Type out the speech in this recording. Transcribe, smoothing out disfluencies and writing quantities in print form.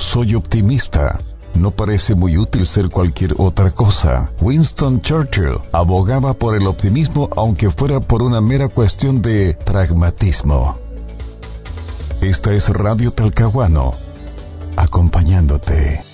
soy optimista. No parece muy útil ser cualquier otra cosa. Winston Churchill abogaba por el optimismo aunque fuera por una mera cuestión de pragmatismo. Esta es Radio Talcahuano, acompañándote.